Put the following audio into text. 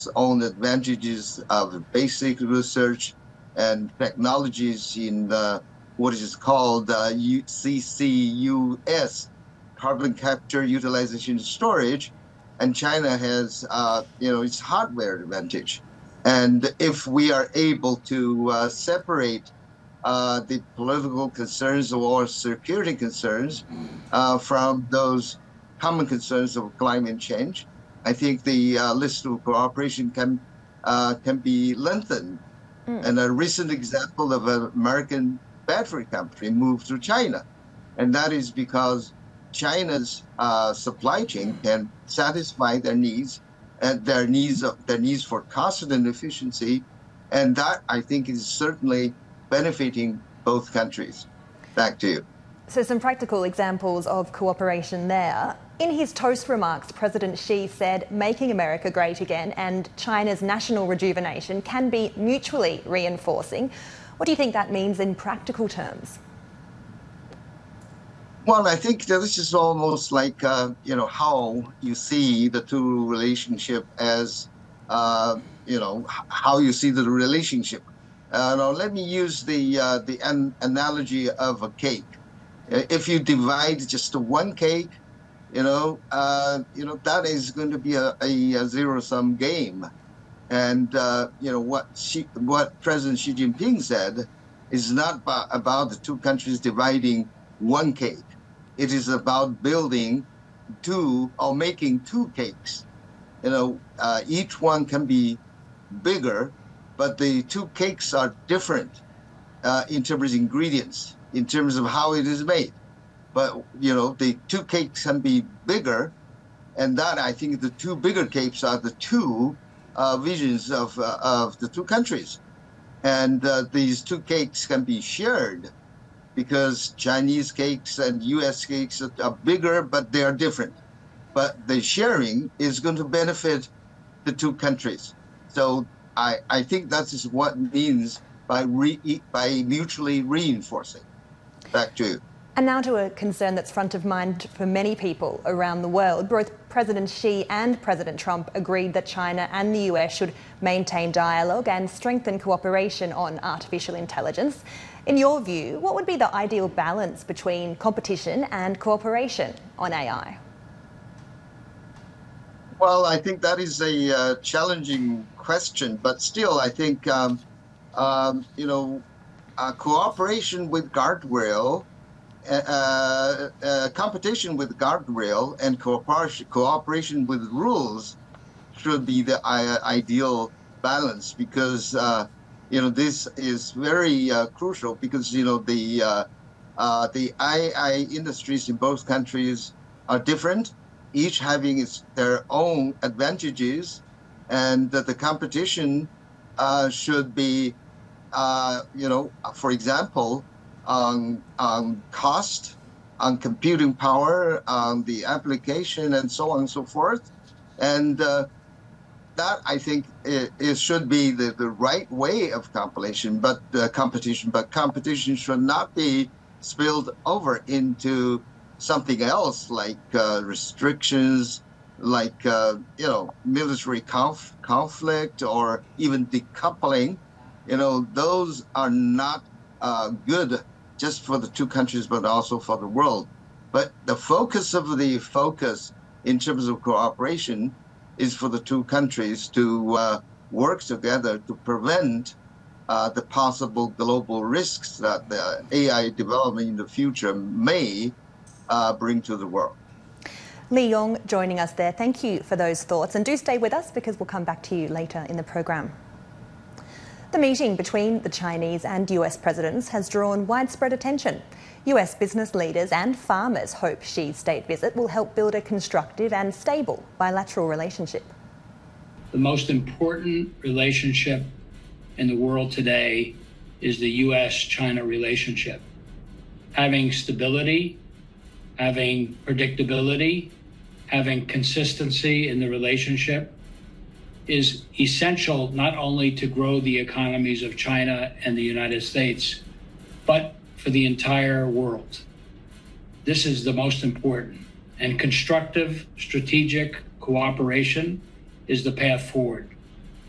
own advantages of basic research and technologies in what is called CCUS, carbon capture, utilization, storage, and China has, its hardware advantage. And if we are able to separate the political concerns or security concerns from those common concerns of climate change, I think the list of cooperation can be lengthened. And a recent example of an American battery company moved to China, and that is because China's supply chain can satisfy their needs and their needs for cost and efficiency, and that I think is certainly benefiting both countries. Back to you. So some practical examples of cooperation there. In his toast remarks, President Xi said making America great again and China's national rejuvenation can be mutually reinforcing. What do you think that means in practical terms? Well, I think that this is almost like, how you see the two relationship as, how you see the relationship. Now, let me use the analogy of a cake. If you divide just one cake, that is going to be a zero-sum game. And, what President Xi Jinping said is not about the two countries dividing one cake. It is about building making two cakes. Each one can be bigger, but the two cakes are different in terms of ingredients, in terms of how it is made. But, the two cakes can be bigger, and that I think the two bigger cakes are the two visions of the two countries. And these two cakes can be shared because Chinese cakes and U.S. cakes are bigger, but they are different. But the sharing is going to benefit the two countries. So I think that is what it means by mutually reinforcing. Back to you. And now to a concern that's front of mind for many people around the world. Both President Xi and President Trump agreed that China and the US should maintain dialogue and strengthen cooperation on artificial intelligence. In your view, what would be the ideal balance between competition and cooperation on AI? Well, I think that is a challenging question, but still, I think, cooperation with guardrail, competition with guardrail and cooperation with rules should be the ideal balance, because this is very crucial, because the AI industries in both countries are different, each having their own advantages, and that the competition should be, for example, on cost, on computing power, on the application, and so on and so forth. And that, I think, it should be the right way of competition, but competition should not be spilled over into something else like restrictions, like military conflict, or even decoupling. Those are not good just for the two countries, but also for the world. But the focus in terms of cooperation is for the two countries to work together to prevent the possible global risks that the AI development in the future may bring to the world. Li Yong joining us there. Thank you for those thoughts, and do stay with us because we'll come back to you later in the program. The meeting between the Chinese and US presidents has drawn widespread attention. US business leaders and farmers hope Xi's state visit will help build a constructive and stable bilateral relationship. The most important relationship in the world today is the US-China relationship. Having stability, having predictability, having consistency in the relationship is essential not only to grow the economies of China and the United States, but for the entire world. This is the most important, and constructive strategic cooperation is the path forward.